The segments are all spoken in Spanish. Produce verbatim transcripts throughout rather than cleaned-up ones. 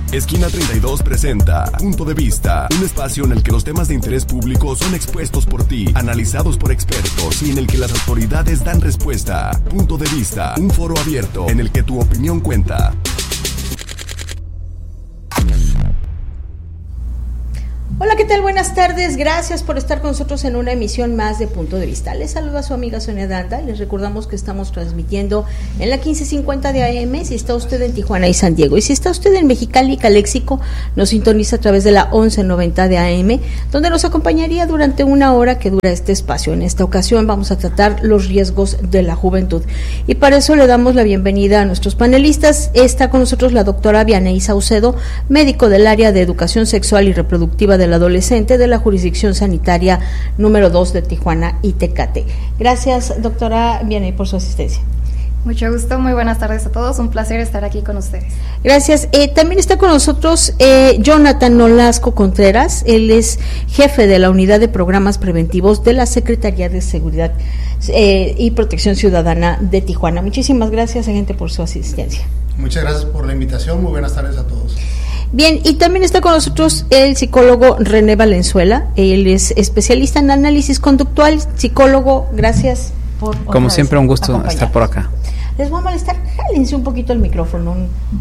Esquina treinta y dos presenta Punto de Vista, un espacio en el que los temas de interés público son expuestos por ti, analizados por expertos y en el que las autoridades dan respuesta. Punto de Vista, un foro abierto en el que tu opinión cuenta. Hola, ¿qué tal? Buenas tardes. Gracias por estar con nosotros en una emisión más de Punto de Vista. Les saluda su amiga Sonia Danda. Les recordamos que estamos transmitiendo en la quince cincuenta de A M si está usted en Tijuana y San Diego. Y si está usted en Mexicali y Caléxico, nos sintoniza a través de la once noventa de A M, donde nos acompañaría durante una hora que dura este espacio. En esta ocasión vamos a tratar los riesgos de la juventud. Y para eso le damos la bienvenida a nuestros panelistas. Está con nosotros la doctora Vianey Saucedo, médico del área de educación sexual y reproductiva de del adolescente de la jurisdicción sanitaria número dos de Tijuana y Tecate. Gracias, doctora Vianey, por su asistencia. Mucho gusto, muy buenas tardes a todos, un placer estar aquí con ustedes. Gracias. Eh, también está con nosotros eh, Jonathan Nolasco Contreras, él es jefe de la Unidad de Programas Preventivos de la Secretaría de Seguridad eh, y Protección Ciudadana de Tijuana. Muchísimas gracias, agente, por su asistencia. Muchas gracias por la invitación, muy buenas tardes a todos. Bien, y también está con nosotros el psicólogo René Valenzuela, él es especialista en análisis conductual, psicólogo, gracias por... Como siempre, un gusto estar por acá. Les voy a molestar, jálense un poquito el micrófono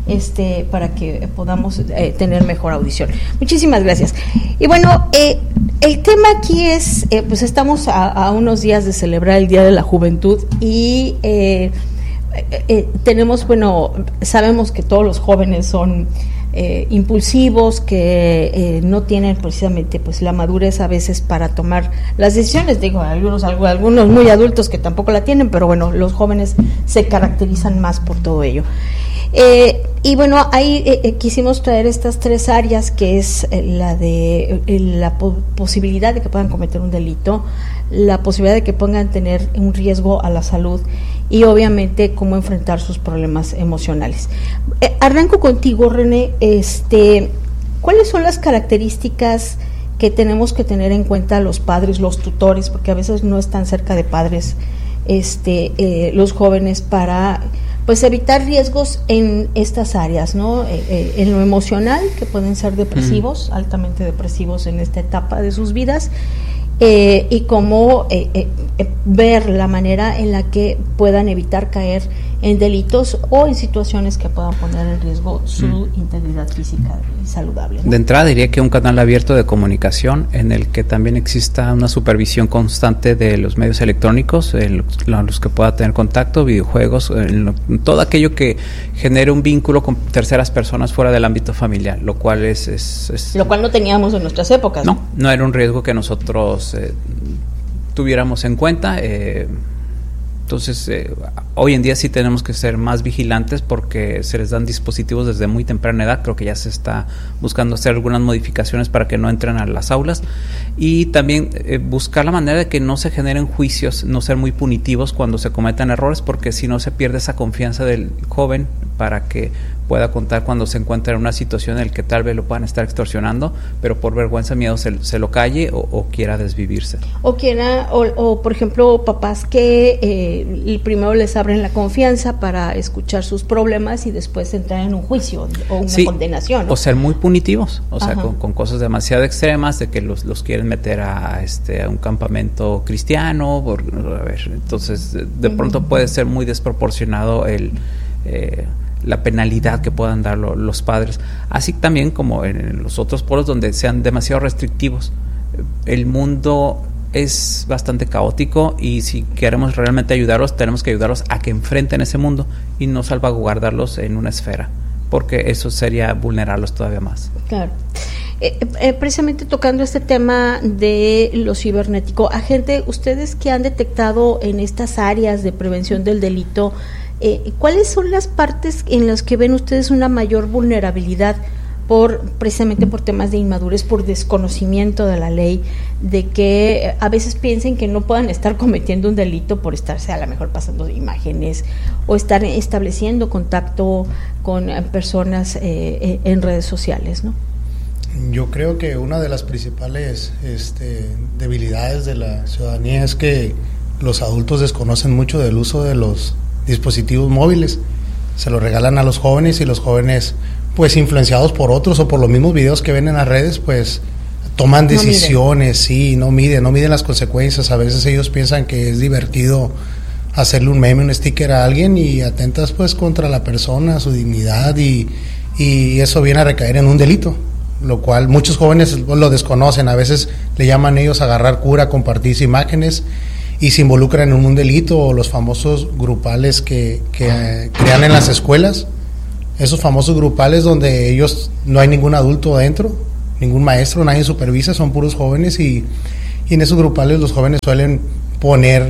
este, para que podamos eh, tener mejor audición. Muchísimas gracias. Y bueno, eh, el tema aquí es, eh, pues estamos a, a unos días de celebrar el Día de la Juventud y eh, eh, tenemos, bueno, sabemos que todos los jóvenes son... Eh, impulsivos, que eh, no tienen precisamente pues la madurez a veces para tomar las decisiones. Digo, algunos algunos muy adultos que tampoco la tienen, pero bueno, los jóvenes se caracterizan más por todo ello. Eh, y bueno, ahí eh, eh, quisimos traer estas tres áreas, que es eh, la de eh, la po- posibilidad de que puedan cometer un delito, la posibilidad de que puedan tener un riesgo a la salud y obviamente cómo enfrentar sus problemas emocionales. Eh, arranco contigo, René. Este, ¿cuáles son las características que tenemos que tener en cuenta los padres, los tutores, porque a veces no están cerca de padres, este, eh, los jóvenes, para pues evitar riesgos en estas áreas, ¿no? Eh, eh, en lo emocional, que pueden ser depresivos, mm. altamente depresivos en esta etapa de sus vidas, eh, y cómo eh, eh, eh, ver la manera en la que puedan evitar caer en delitos o en situaciones que puedan poner en riesgo su mm. integridad física y saludable, ¿no? De entrada diría que un canal abierto de comunicación en el que también exista una supervisión constante de los medios electrónicos, en los que pueda tener contacto, videojuegos, en lo, todo aquello que genere un vínculo con terceras personas fuera del ámbito familiar, lo cual es... es, es lo cual no teníamos en nuestras épocas. No, no era un riesgo que nosotros eh, tuviéramos en cuenta. Eh, Entonces, eh, hoy en día sí tenemos que ser más vigilantes porque se les dan dispositivos desde muy temprana edad. Creo que ya se está buscando hacer algunas modificaciones para que no entren a las aulas y también eh, buscar la manera de que no se generen juicios, no ser muy punitivos cuando se cometan errores, porque si no se pierde esa confianza del joven para que pueda contar cuando se encuentra en una situación en la que tal vez lo puedan estar extorsionando, pero por vergüenza, miedo se, se lo calle o, o quiera desvivirse. O quiera, o, o por ejemplo, papás que eh, primero les abren la confianza para escuchar sus problemas y después entrar en un juicio o una sí, condenación, ¿no? O ser muy punitivos, o Ajá. sea, con, con cosas demasiado extremas, de que los, los quieren meter a, este, a un campamento cristiano, por, a ver, entonces de, de pronto uh-huh. puede ser muy desproporcionado el... Eh, la penalidad que puedan dar lo, los padres, así también como en los otros polos donde sean demasiado restrictivos. El mundo es bastante caótico y si queremos realmente ayudarlos, tenemos que ayudarlos a que enfrenten ese mundo y no salvaguardarlos en una esfera, porque eso sería vulnerarlos todavía más. Claro. Eh, eh, precisamente tocando este tema de lo cibernético, agente, ustedes que han detectado en estas áreas de prevención del delito, Eh, ¿cuáles son las partes en las que ven ustedes una mayor vulnerabilidad por precisamente por temas de inmadurez, por desconocimiento de la ley, de que a veces piensen que no puedan estar cometiendo un delito por estarse a lo mejor pasando imágenes o estar estableciendo contacto con personas eh, en redes sociales, ¿no? Yo creo que una de las principales este, debilidades de la ciudadanía es que los adultos desconocen mucho del uso de los dispositivos móviles, se los regalan a los jóvenes y los jóvenes pues influenciados por otros o por los mismos videos que ven en las redes, pues toman decisiones, no sí, no miden, no miden las consecuencias. A veces ellos piensan que es divertido hacerle un meme, un sticker a alguien y atentas pues contra la persona, su dignidad y, y eso viene a recaer en un delito, lo cual muchos jóvenes lo desconocen. A veces le llaman ellos a agarrar cura, compartirse imágenes y se involucran en un delito, o los famosos grupales que, que eh, crean en las escuelas, esos famosos grupales donde ellos no hay ningún adulto adentro, ningún maestro, nadie supervisa, son puros jóvenes y, y en esos grupales los jóvenes suelen poner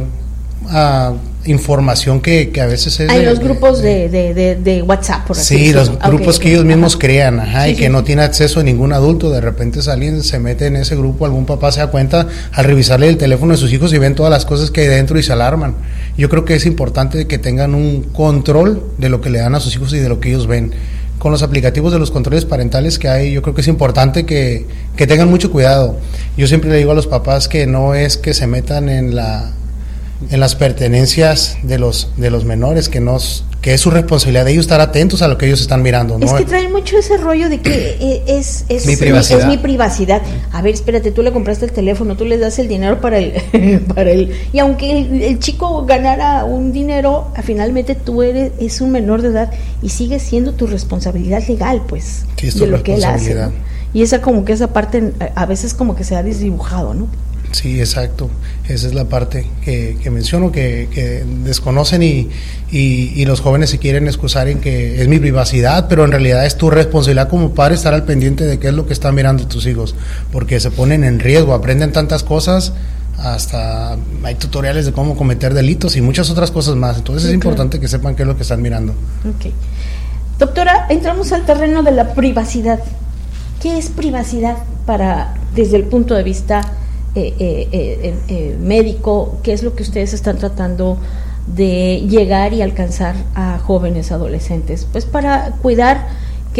uh, información que, que a veces es... Hay de, los grupos de, de, de, de WhatsApp, por así sí, decirlo. los Okay, grupos okay. que ellos mismos Ajá. crean, ajá, sí, y que sí. no tiene acceso a ningún adulto. De repente alguien se mete en ese grupo, algún papá se da cuenta al revisarle el teléfono de sus hijos y ven todas las cosas que hay dentro y se alarman. Yo creo que es importante que tengan un control de lo que le dan a sus hijos y de lo que ellos ven. Con los aplicativos de los controles parentales que hay, yo creo que es importante que, que tengan mucho cuidado. Yo siempre le digo a los papás que no es que se metan en la en las pertenencias de los de los menores, que nos que es su responsabilidad de ellos estar atentos a lo que ellos están mirando, ¿no? Es que traen mucho ese rollo de que es, es, mi es, privacidad. es mi privacidad. A ver, espérate, tú le compraste el teléfono, tú le das el dinero para el para el y aunque el, el chico ganara un dinero, finalmente tú eres es un menor de edad y sigue siendo tu responsabilidad legal, pues, sí, es tu de lo que él hace, responsabilidad. ¿no? Y esa como que esa parte a veces como que se ha desdibujado, ¿no? Sí, exacto. Esa es la parte que, que menciono, que, que desconocen y, y, y los jóvenes se quieren excusar en que es mi privacidad, pero en realidad es tu responsabilidad como padre estar al pendiente de qué es lo que están mirando tus hijos, porque se ponen en riesgo, aprenden tantas cosas, hasta hay tutoriales de cómo cometer delitos y muchas otras cosas más. Entonces sí, es claro. importante que sepan qué es lo que están mirando. Okay. Doctora, entramos al terreno de la privacidad. ¿Qué es privacidad para, desde el punto de vista Eh, eh, eh, eh, médico? ¿Qué es lo que ustedes están tratando de llegar y alcanzar a jóvenes adolescentes? Pues para cuidar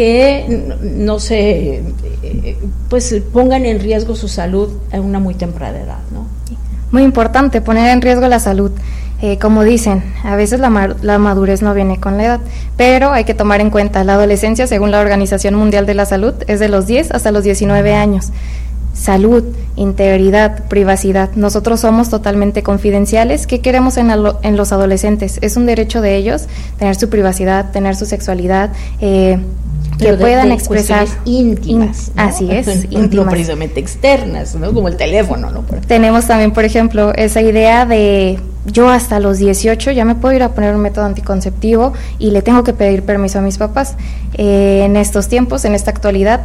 que no se eh, pues pongan en riesgo su salud a una muy temprana edad, ¿no? Muy importante poner en riesgo la salud. Eh, como dicen, a veces la, ma- la madurez no viene con la edad, pero hay que tomar en cuenta la adolescencia, según la Organización Mundial de la Salud, es de los diez hasta los diecinueve años. Salud, integridad, privacidad. Nosotros somos totalmente confidenciales. ¿Qué queremos en, alo- en los adolescentes? Es un derecho de ellos tener su privacidad, tener su sexualidad, eh, que Pero de, puedan de expresar íntimas, in, ¿no? Así es, no, íntimas. no precisamente externas, ¿no? Como el teléfono, ¿no? Tenemos también, por ejemplo, esa idea de yo hasta los dieciocho ya me puedo ir a poner un método anticonceptivo y le tengo que pedir permiso a mis papás. Eh, en estos tiempos, en esta actualidad,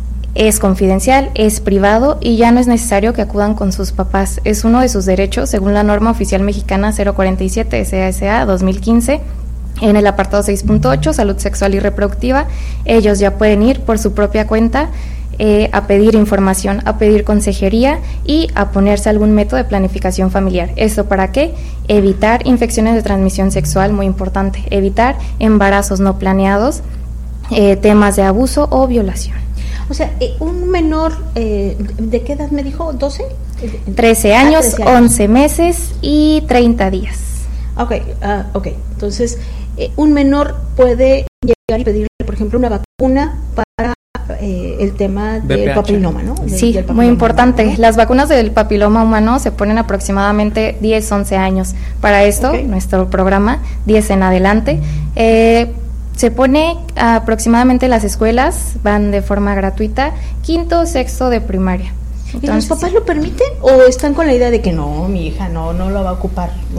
es confidencial, es privado y ya no es necesario que acudan con sus papás. Es uno de sus derechos según la norma oficial mexicana cero cuarenta y siete S A S A dos mil quince. En el apartado seis punto ocho, salud sexual y reproductiva, ellos ya pueden ir por su propia cuenta eh, a pedir información, a pedir consejería y a ponerse algún método de planificación familiar. ¿Esto para qué? Evitar infecciones de transmisión sexual, muy importante, evitar embarazos no planeados, eh, temas de abuso o violación. O sea, eh, un menor, eh, ¿de qué edad me dijo? ¿doce? trece años, ah, trece años, once meses y treinta días. Ok, uh, ok. Entonces, eh, un menor puede llegar y pedirle, por ejemplo, una vacuna para eh, el tema del papiloma, ¿no? De, sí, del papiloma muy importante. humano, ¿no? Las vacunas del papiloma humano se ponen aproximadamente diez, once años. Para esto, okay. nuestro programa, diez en adelante, eh, se pone aproximadamente las escuelas, van de forma gratuita, quinto, sexto de primaria. Entonces, ¿y los papás lo permiten o están con la idea de que no, mi hija no, no lo va a ocupar? No,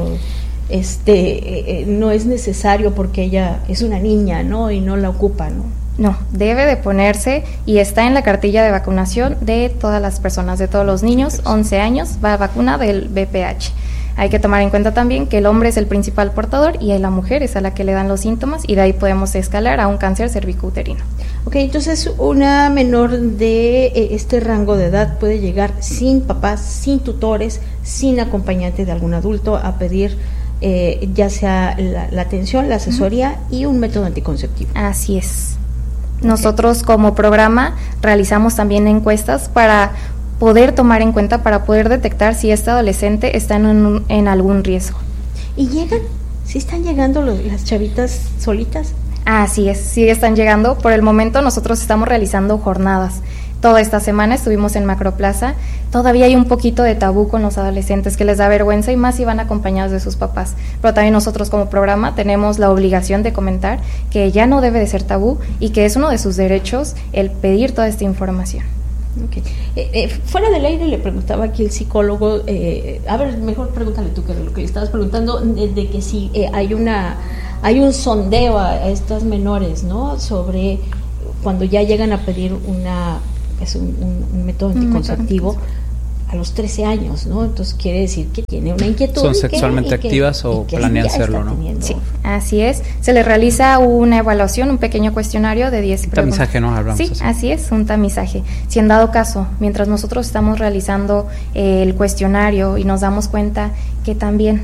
este, eh, no es necesario porque ella es una niña, ¿no? Y no la ocupa, ¿no? No, debe de ponerse y está en la cartilla de vacunación de todas las personas, de todos los niños, once años, va a vacuna del V P H. Hay que tomar en cuenta también que el hombre es el principal portador y la mujer es a la que le dan los síntomas y de ahí podemos escalar a un cáncer cervicouterino. Ok, entonces una menor de eh, este rango de edad puede llegar sin papás, sin tutores, sin acompañante de algún adulto a pedir eh, ya sea la, la atención, la asesoría uh-huh. y un método anticonceptivo. Así es. Nosotros okay. como programa realizamos también encuestas para poder tomar en cuenta, para poder detectar si este adolescente está en, un, en algún riesgo. ¿Y llegan? ¿Sí están llegando los, las chavitas solitas? Así es, sí están llegando. Por el momento nosotros estamos realizando jornadas. Toda esta semana estuvimos en Macroplaza. Todavía hay un poquito de tabú con los adolescentes, que les da vergüenza, y más si van acompañados de sus papás. Pero también nosotros como programa tenemos la obligación de comentar que ya no debe de ser tabú y que es uno de sus derechos el pedir toda esta información. Okay. Eh, eh, fuera del aire le preguntaba aquí el psicólogo, eh, a ver, mejor pregúntale tú que lo que le estabas preguntando, de, de que si eh, hay una hay un sondeo a, a estas menores, ¿no? Sobre cuando ya llegan a pedir una es un, un, un método anticonceptivo un método. a los trece años, ¿no? Entonces quiere decir que tiene una inquietud. ¿Son y sexualmente que, y que, activas o planean serlo, no? Teniendo. Sí, así es. Se les realiza una evaluación, un pequeño cuestionario de diez preguntas. Tamizaje, ¿no? Hablamos sí, así. así es, un tamizaje. Si en dado caso, mientras nosotros estamos realizando eh, el cuestionario y nos damos cuenta que también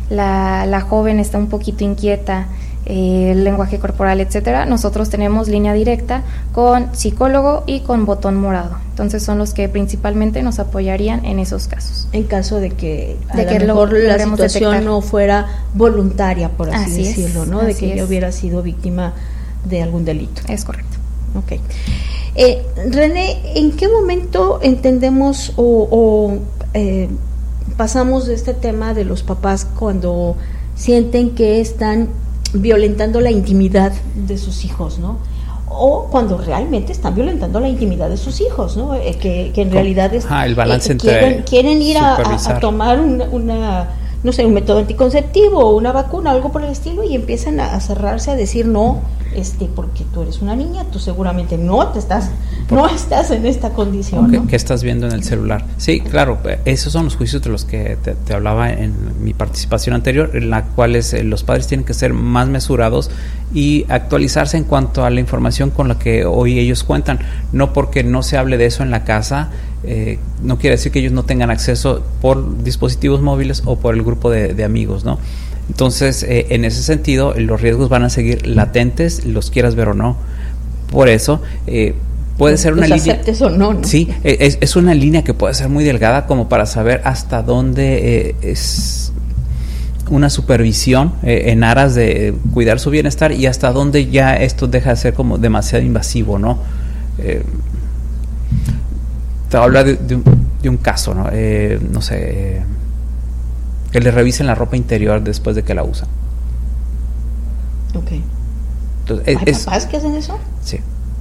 la, la joven está un poquito inquieta, Eh, el lenguaje corporal, etcétera, nosotros tenemos línea directa con psicólogo y con botón morado. Entonces son los que principalmente nos apoyarían en esos casos. En caso de que a de lo que mejor lo, la situación detectar. no fuera voluntaria, por así, así decirlo, es, ¿no? De que es. ella hubiera sido víctima de algún delito. Es correcto. Okay. Eh, René, ¿en qué momento entendemos o, o eh, pasamos de este tema de los papás cuando sienten que están violentando la intimidad de sus hijos, ¿no? O cuando realmente están violentando la intimidad de sus hijos, ¿no? Eh, que, que en realidad es, ah, el balance eh, entre quieren, quieren ir a, a, a tomar una, una, no sé, un método anticonceptivo o una vacuna, algo por el estilo, y empiezan a, a cerrarse a decir no, este, porque tú eres una niña, tú seguramente no te estás, no estás en esta condición, ¿no? ¿no? ¿Qué estás viendo en el celular? Sí, claro, esos son los juicios de los que te, te hablaba en mi participación anterior, en la cuales eh, los padres tienen que ser más mesurados y actualizarse en cuanto a la información con la que hoy ellos cuentan. No porque no se hable de eso en la casa, eh, no quiere decir que ellos no tengan acceso por dispositivos móviles o por el grupo de, de amigos, ¿no? Entonces, eh, en ese sentido, los riesgos van a seguir latentes, los quieras ver o no. Por eso, eh, puede ser una los línea. aceptes o no, ¿no? Sí, es, es una línea que puede ser muy delgada, como para saber hasta dónde eh, es una supervisión eh, en aras de cuidar su bienestar y hasta dónde ya esto deja de ser como demasiado invasivo, ¿no? Eh, te voy a hablar de, de, un, de un caso, ¿no? Eh, no sé. Eh, que le revisen la ropa interior después de que la usan. Ok. Entonces, ¿Hay es, papás que hacen eso? Sí.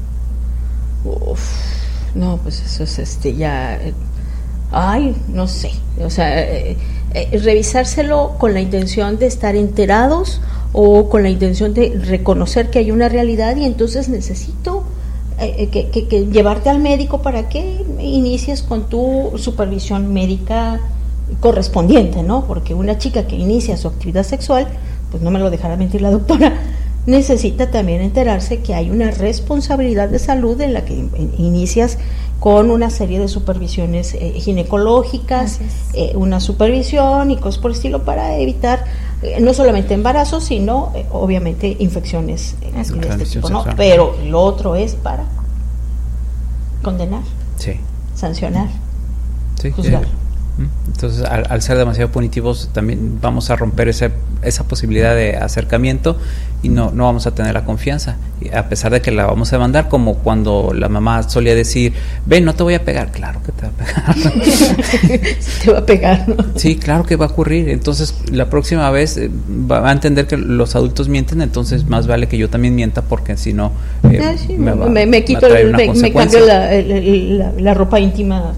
Uf, no, pues eso es este ya... Eh, ay, no sé. O sea, eh, eh, revisárselo con la intención de estar enterados o con la intención de reconocer que hay una realidad y entonces necesito eh, que, que, que llevarte al médico para que inicies con tu supervisión médica correspondiente, ¿no? Porque una chica que inicia su actividad sexual, pues no me lo dejará mentir la doctora, necesita también enterarse que hay una responsabilidad de salud en la que inicias con una serie de supervisiones eh, ginecológicas, eh, una supervisión y cosas por el estilo para evitar eh, no solamente embarazos, sino eh, obviamente infecciones eh, de este tipo, ¿no? Pero lo otro es para condenar, sí, sancionar, sí, juzgar. Eh. Entonces, al, al ser demasiado punitivos, también vamos a romper ese, esa posibilidad de acercamiento y no, no vamos a tener la confianza, y a pesar de que la vamos a demandar, como cuando la mamá solía decir, ven, no te voy a pegar. Claro que te va a pegar. Te va a pegar, ¿no? Sí, claro que va a ocurrir. Entonces, la próxima vez eh, va a entender que los adultos mienten, entonces más vale que yo también mienta, porque si no, eh, ah, sí, me, va, me, me quito, el, me, me cambio la, la, la ropa íntima.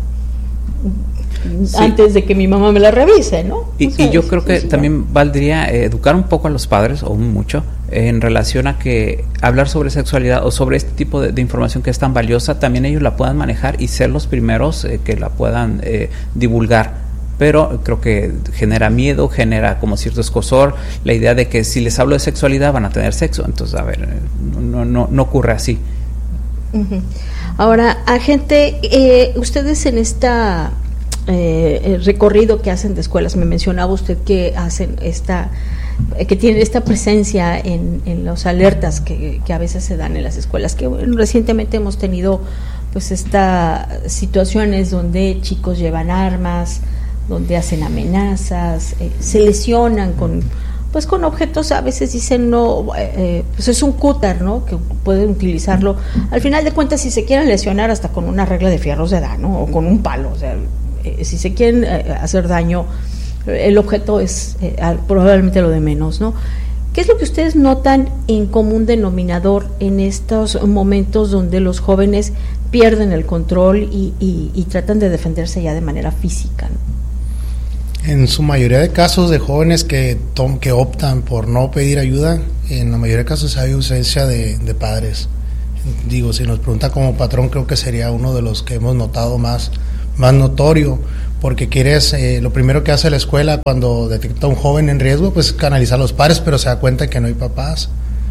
Sí. Antes de que mi mamá me la revise, ¿no? Y, o sea, y yo es, creo que sí, también no. valdría eh, educar un poco a los padres, o mucho, eh, en relación a que hablar sobre sexualidad o sobre este tipo de, de información que es tan valiosa, también ellos la puedan manejar y ser los primeros eh, que la puedan eh, divulgar. Pero creo que genera miedo, genera como cierto escozor, la idea de que si les hablo de sexualidad van a tener sexo. Entonces, a ver, no, no, no ocurre así. Uh-huh. Ahora, agente, eh, ustedes en esta... Eh, el recorrido que hacen de escuelas, me mencionaba usted que hacen esta, eh, que tienen esta presencia en, en las alertas que, que a veces se dan en las escuelas, que bueno, recientemente hemos tenido pues estas situaciones donde chicos llevan armas, donde hacen amenazas, eh, se lesionan con pues con objetos, a veces dicen, no, eh, pues es un cúter, ¿no? Que pueden utilizarlo. Al final de cuentas, si se quieren lesionar, hasta con una regla de fierro se da, ¿no? O con un palo, o sea, eh, si se quieren eh, hacer daño, el objeto es eh, probablemente lo de menos, ¿no? ¿Qué es lo que ustedes notan en común denominador en estos momentos donde los jóvenes pierden el control y, y, y tratan de defenderse ya de manera física, ¿no? En su mayoría de casos de jóvenes que, tom, que optan por no pedir ayuda, en la mayoría de casos hay ausencia de, de padres. Digo, si nos pregunta como patrón, creo que sería uno de los que hemos notado más, más notorio, porque quieres, eh, lo primero que hace la escuela cuando detecta a un joven en riesgo, pues canalizar a los padres, pero se da cuenta que no hay papás,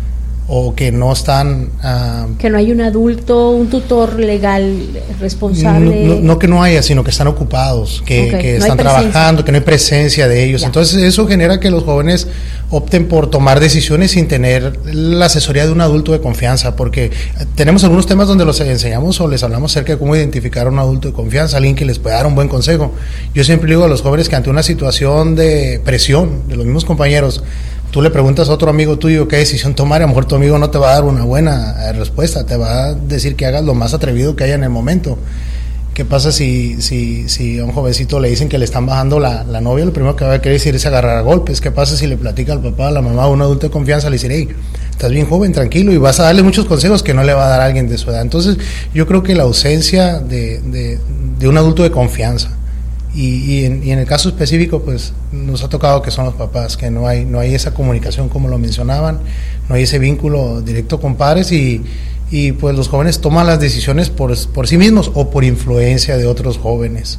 o que no están... Uh, que no hay un adulto, un tutor legal responsable. No, no, no que no haya, sino que están ocupados, que, okay. que no están trabajando, que no hay presencia de ellos. Ya. Entonces eso genera que los jóvenes opten por tomar decisiones sin tener la asesoría de un adulto de confianza, porque tenemos algunos temas donde los enseñamos o les hablamos acerca de cómo identificar a un adulto de confianza, alguien que les pueda dar un buen consejo. Yo siempre digo a los jóvenes que ante una situación de presión de los mismos compañeros, tú le preguntas a otro amigo tuyo qué decisión tomar, y a lo mejor tu amigo no te va a dar una buena respuesta, te va a decir que hagas lo más atrevido que haya en el momento. ¿Qué pasa si, si, si a un jovencito le dicen que le están bajando la, la novia? Lo primero que va a querer decir es agarrar a golpes. ¿Qué pasa si le platica al papá, a la mamá, a un adulto de confianza, le dice, hey, estás bien joven, tranquilo, y vas a darle muchos consejos que no le va a dar a alguien de su edad? Entonces yo creo que la ausencia de, de, de un adulto de confianza, Y, y, en, y en el caso específico, pues nos ha tocado que son los papás, que no hay no hay esa comunicación como lo mencionaban, no hay ese vínculo directo con padres, y, y pues los jóvenes toman las decisiones por, por sí mismos o por influencia de otros jóvenes.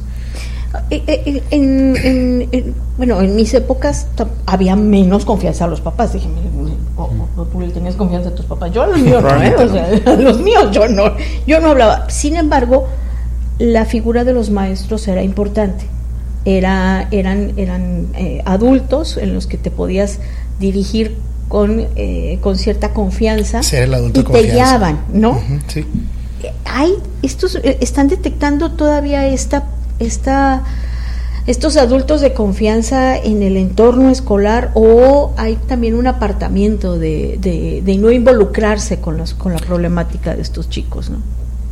En, en, en, en, bueno, en mis épocas había menos confianza a los papás. Dije, oh, oh, tú le tenías confianza a tus papás. Yo a los míos no, ¿eh? O sea, a los míos yo no, yo no hablaba. Sin embargo, la figura de los maestros era importante. Era, eran eran eh, adultos en los que te podías dirigir con, eh, con cierta confianza. Ser el adulto y de confianza. Te guiaban, ¿no? Uh-huh, sí. Hay estos, están detectando todavía esta, esta, estos adultos de confianza en el entorno escolar, o hay también un apartamiento de, de, de no involucrarse con, los, con la problemática de estos chicos, ¿no?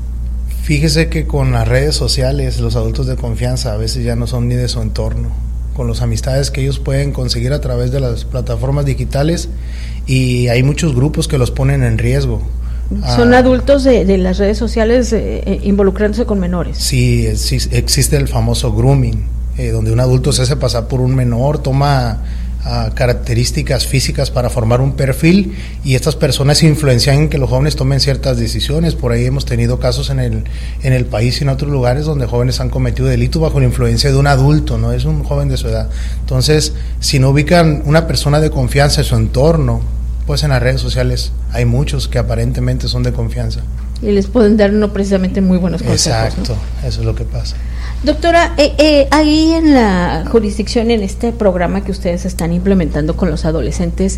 Fíjese que con las redes sociales los adultos de confianza a veces ya no son ni de su entorno, con las amistades que ellos pueden conseguir a través de las plataformas digitales, y hay muchos grupos que los ponen en riesgo. Son ah, adultos de, de las redes sociales eh, eh, involucrándose con menores. Sí, sí, existe el famoso grooming, eh, donde un adulto se hace pasar por un menor, toma Uh, características físicas para formar un perfil, y estas personas influencian en que los jóvenes tomen ciertas decisiones. Por ahí hemos tenido casos en el en el país y en otros lugares donde jóvenes han cometido delitos bajo la influencia de un adulto, no es un joven de su edad. Entonces, si no ubican una persona de confianza en su entorno, pues en las redes sociales hay muchos que aparentemente son de confianza. Y les pueden dar no precisamente muy buenos consejos. Exacto, ¿no? Eso es lo que pasa. Doctora, eh, eh, ahí en la jurisdicción, en este programa que ustedes están implementando con los adolescentes,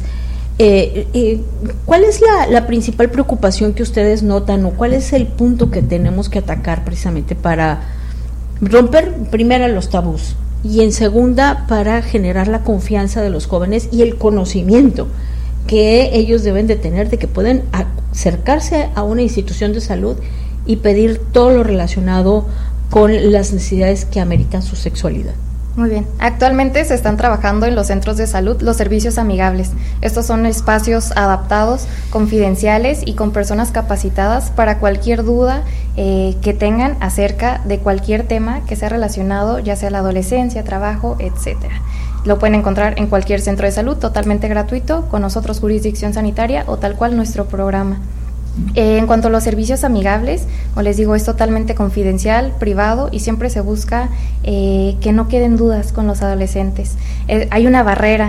eh, eh, ¿cuál es la, la principal preocupación que ustedes notan, o cuál es el punto que tenemos que atacar precisamente para romper, primero, los tabús, y en segunda, para generar la confianza de los jóvenes y el conocimiento que ellos deben de tener de que pueden acercarse a una institución de salud y pedir todo lo relacionado con las necesidades que ameritan su sexualidad? Muy bien. Actualmente se están trabajando en los centros de salud los servicios amigables. Estos son espacios adaptados, confidenciales y con personas capacitadas para cualquier duda eh, que tengan acerca de cualquier tema que sea relacionado, ya sea la adolescencia, trabajo, etcétera. Lo pueden encontrar en cualquier centro de salud, totalmente gratuito, con nosotros jurisdicción sanitaria o tal cual nuestro programa. Eh, en cuanto a los servicios amigables, como les digo, es totalmente confidencial, privado, y siempre se busca eh, que no queden dudas con los adolescentes. Eh, hay una barrera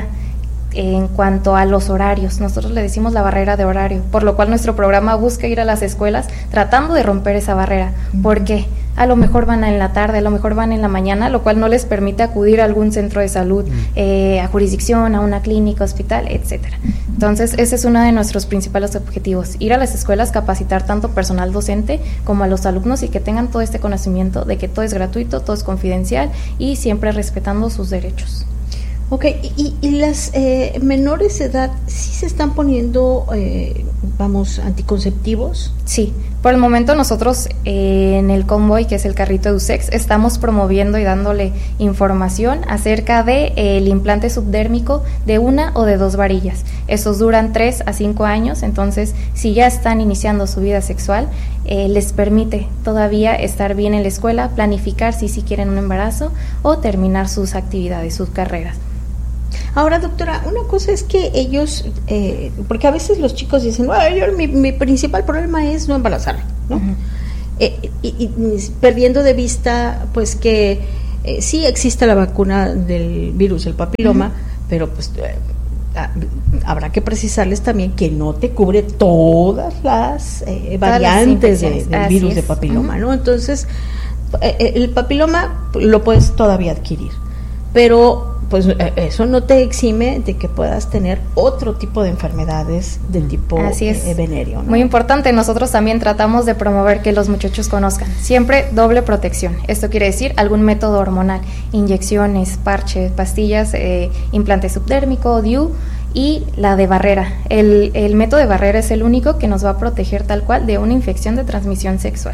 en cuanto a los horarios, nosotros le decimos la barrera de horario, por lo cual nuestro programa busca ir a las escuelas tratando de romper esa barrera. ¿Por qué? A lo mejor van en la tarde, a lo mejor van en la mañana, lo cual no les permite acudir a algún centro de salud, eh, a jurisdicción, a una clínica, hospital, etcétera. Entonces, ese es uno de nuestros principales objetivos, ir a las escuelas, capacitar tanto personal docente como a los alumnos, y que tengan todo este conocimiento de que todo es gratuito, todo es confidencial y siempre respetando sus derechos. Ok, y, y las eh, menores de edad, ¿sí se están poniendo, eh, vamos, anticonceptivos? Sí, por el momento nosotros eh, en el Convoy, que es el carrito EduSex, estamos promoviendo y dándole información acerca del de, eh, implante subdérmico de una o de dos varillas. Esos duran tres a cinco años, entonces si ya están iniciando su vida sexual, eh, les permite todavía estar bien en la escuela, planificar si sí quieren un embarazo o terminar sus actividades, sus carreras. Ahora, doctora, una cosa es que ellos, eh, porque a veces los chicos dicen, bueno, yo, mi, mi principal problema es no embarazarme, ¿no? Uh-huh. eh, y, y perdiendo de vista, pues que eh, sí existe la vacuna del virus, el papiloma, uh-huh. pero pues eh, a, habrá que precisarles también que no te cubre todas las eh, variantes de, del virus es. de papiloma, uh-huh. ¿no? Entonces, eh, el papiloma lo puedes todavía adquirir, pero pues eso no te exime de que puedas tener otro tipo de enfermedades de tipo Así es. eh, venéreo, ¿no? Muy importante, nosotros también tratamos de promover que los muchachos conozcan siempre doble protección. Esto quiere decir algún método hormonal, inyecciones, parches, pastillas, eh, implante subdérmico, D I U y la de barrera. El, el método de barrera es el único que nos va a proteger tal cual de una infección de transmisión sexual.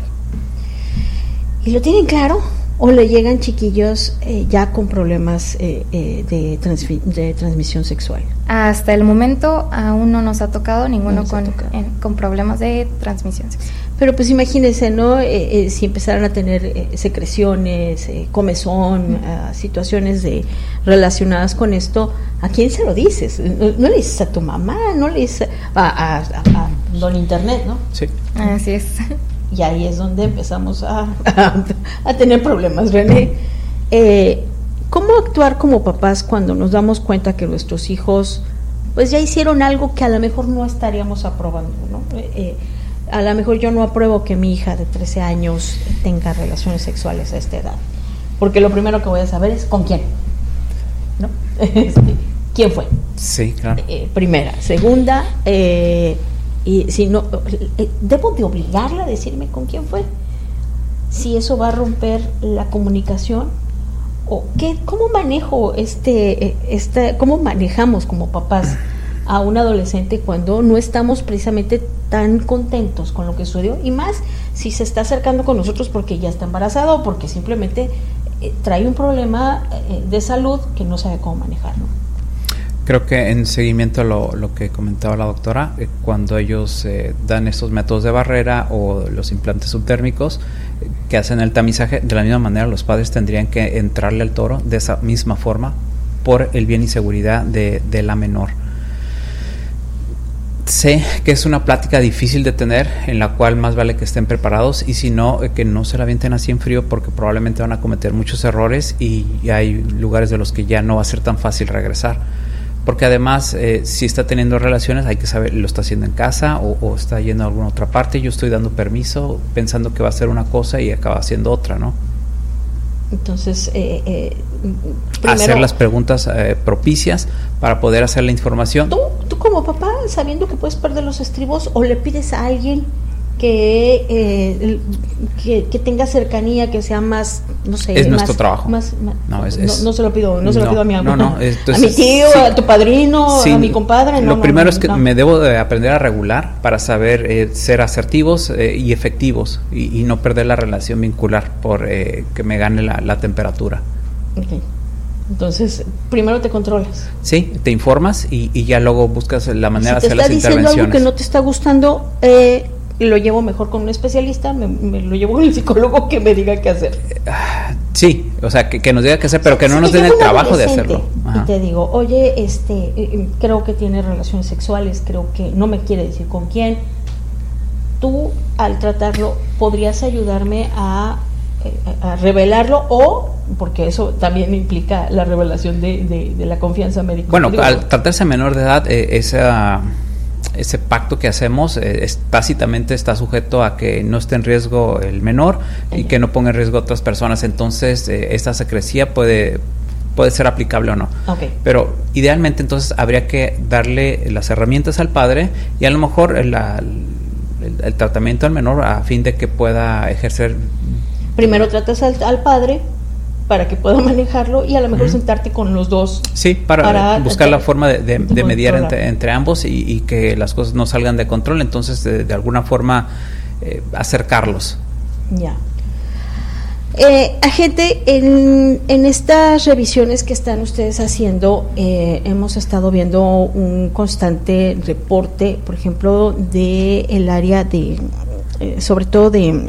¿Y lo tienen claro? ¿O le llegan chiquillos eh, ya con problemas eh, eh, de, transfi- de transmisión sexual? Hasta el momento aún no nos ha tocado ninguno no con, tocado. En, con problemas de transmisión sexual. Pero pues imagínense, ¿no? Eh, eh, si empezaran a tener eh, secreciones, eh, comezón, uh, uh, situaciones de relacionadas con esto, ¿a quién se lo dices? No, no le dices a tu mamá, no le dices a, a, a, a don Internet, ¿no? Sí. Así es. Y ahí es donde empezamos a, a, a tener problemas, René. Eh, ¿Cómo actuar como papás cuando nos damos cuenta que nuestros hijos pues ya hicieron algo que a lo mejor no estaríamos aprobando, ¿no? Eh, a lo mejor yo no apruebo que mi hija de trece años tenga relaciones sexuales a esta edad, porque lo primero que voy a saber es con quién, ¿no? ¿Quién fue? Sí, claro. Eh, primera. Segunda, eh, y si no, debo de obligarla a decirme con quién fue, si eso va a romper la comunicación, o qué, cómo manejo este, este, cómo manejamos como papás a un adolescente cuando no estamos precisamente tan contentos con lo que sucedió, y más si se está acercando con nosotros porque ya está embarazado o porque simplemente eh, trae un problema eh, de salud que no sabe cómo manejar, ¿no? Creo que en seguimiento a lo, lo que comentaba la doctora, eh, cuando ellos eh, dan estos métodos de barrera o los implantes subdérmicos eh, que hacen el tamizaje, de la misma manera los padres tendrían que entrarle al toro de esa misma forma por el bien y seguridad de, de la menor. Sé que es una plática difícil de tener, en la cual más vale que estén preparados, y si no, eh, que no se la avienten así en frío, porque probablemente van a cometer muchos errores y, y hay lugares de los que ya no va a ser tan fácil regresar. Porque además, eh, si está teniendo relaciones, hay que saber, lo está haciendo en casa o, o está yendo a alguna otra parte. Yo estoy dando permiso pensando que va a ser una cosa y acaba haciendo otra, ¿no? Entonces, eh, eh, primero, hacer las preguntas eh, propicias para poder hacer la información. ¿Tú, tú como papá, sabiendo que puedes perder los estribos, o le pides a alguien que, eh, que que tenga cercanía, que sea más, no sé, es más, nuestro trabajo. Más, más, no, es, no, es, no se lo pido, no se no, lo pido a mi no, no, entonces, a mi tío, sí, a tu padrino, sí, a mi compadre. No, lo no, primero no, es que no. me debo de aprender a regular para saber eh, ser asertivos eh, y efectivos y, y no perder la relación vincular por eh, que me gane la, la temperatura. Okay. Entonces, primero te controlas. Sí, te informas y, y ya luego buscas la manera si de hacer las intervenciones. Si te está diciendo algo que no te está gustando, eh, lo llevo mejor con un especialista, me, me lo llevo con el psicólogo que me diga qué hacer. Sí, o sea, que, que nos diga qué hacer, pero que no si nos den el trabajo de hacerlo. Ajá. Y te digo, oye, este, eh, creo que tiene relaciones sexuales, creo que no me quiere decir con quién. Tú, al tratarlo, podrías ayudarme a, a revelarlo, o, porque eso también implica la revelación de, de, de la confianza médica. Bueno, digo, al tratarse menor de edad, eh, esa... ese pacto que hacemos eh, es, tácitamente está sujeto a que no esté en riesgo el menor y que no ponga en riesgo a otras personas. Entonces eh, esta secrecía puede puede ser aplicable o no. Okay. Pero idealmente entonces habría que darle las herramientas al padre y a lo mejor la, el, el tratamiento al menor a fin de que pueda ejercer. Primero tratas al, al padre para que pueda manejarlo y a lo mejor uh-huh. sentarte con los dos. Sí, para, para buscar la forma de, de, de mediar entre, entre ambos y, y que las cosas no salgan de control, entonces de, de alguna forma eh, acercarlos. Ya. Eh, agente, en, en estas revisiones que están ustedes haciendo, eh, hemos estado viendo un constante reporte, por ejemplo, de el área de, eh, sobre todo de,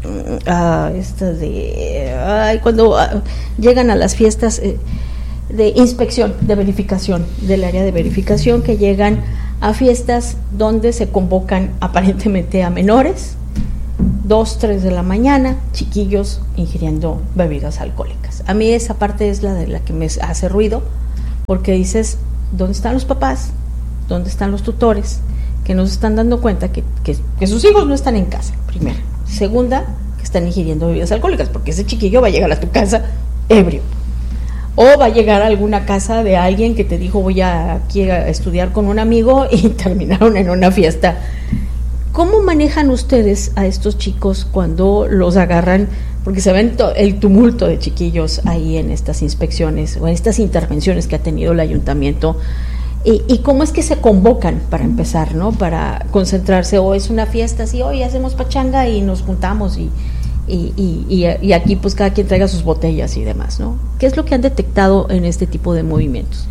uh, esta de, uh, cuando uh, llegan a las fiestas eh, de inspección, de verificación, del área de verificación, que llegan a fiestas donde se convocan aparentemente a menores, dos, tres de la mañana, chiquillos ingiriendo bebidas alcohólicas. A mí esa parte es la de la que me hace ruido, porque dices, ¿dónde están los papás? ¿Dónde están los tutores? Que no se están dando cuenta que, que, que sus hijos no están en casa, primera. Segunda, que están ingiriendo bebidas alcohólicas, porque ese chiquillo va a llegar a tu casa ebrio. O va a llegar a alguna casa de alguien que te dijo, voy a, aquí a estudiar con un amigo, y terminaron en una fiesta. ¿Cómo manejan ustedes a estos chicos cuando los agarran? Porque se ven to- el tumulto de chiquillos ahí en estas inspecciones o en estas intervenciones que ha tenido el ayuntamiento. ¿Y, y cómo es que se convocan para empezar, ¿no? Para concentrarse, o es una fiesta así, hoy hacemos pachanga y nos juntamos y, y, y, y, y aquí pues cada quien traiga sus botellas y demás, ¿no? ¿Qué es lo que han detectado en este tipo de movimientos?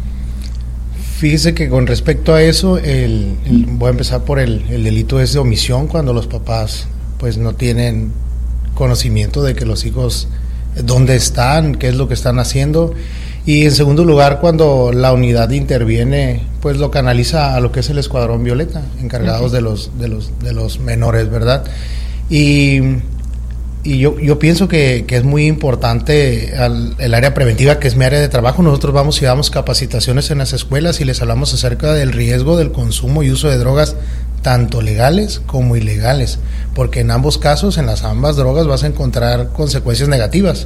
Fíjese que con respecto a eso, el, el, voy a empezar por el, el delito es de omisión, cuando los papás pues no tienen conocimiento de que los hijos dónde están, qué es lo que están haciendo, y en segundo lugar cuando la unidad interviene, pues lo canaliza a lo que es el escuadrón violeta, encargados de los de los de los menores, ¿verdad? Y Y yo, yo pienso que, que es muy importante al, el área preventiva, que es mi área de trabajo. Nosotros vamos y damos capacitaciones en las escuelas y les hablamos acerca del riesgo del consumo y uso de drogas, tanto legales como ilegales, porque en ambos casos, en las ambas drogas, vas a encontrar consecuencias negativas.